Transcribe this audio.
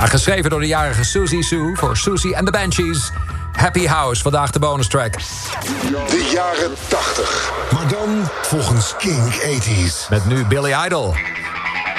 Ja, geschreven door de jarige Susie Sue voor Susie and the Banshees. Happy House, vandaag de bonus track. De jaren 80. Maar dan volgens Kink 80s. Met nu Billy Idol.